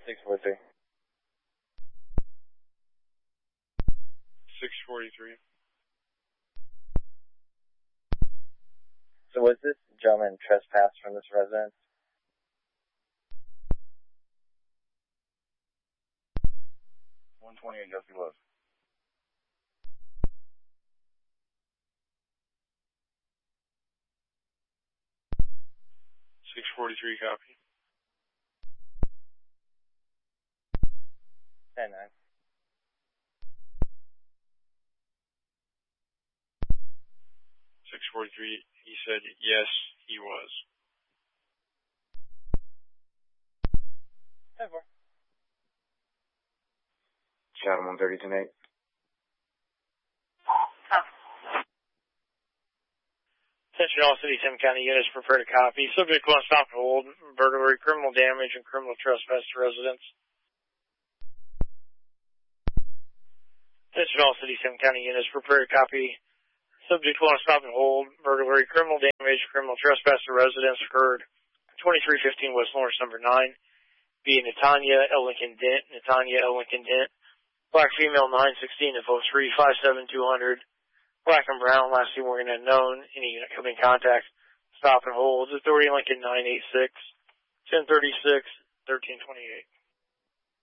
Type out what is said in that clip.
643. 643. So was this gentleman trespassed from this residence? 128, yes, he was. 643, copy. 10-9. 643, he said yes, he was. 10-4. Chatham 130, 10-8. Attention all City, Tim County units, prepare to copy. Subject one, stop and hold, burglary, criminal damage, and criminal trespass to residents. Attention all City, Tim County units, prepare to copy. Subject one, stop and hold, burglary, criminal damage, criminal trespass to residents occurred 2315 West Lawrence, number 9. B. Natanya L. Lincoln Dent, Natanya L. Lincoln Dent. Black female 916 F03 57200. Black and brown, last seen working unknown. Any unit coming in contact, stop and hold. Authority Lincoln 986 1036 1328.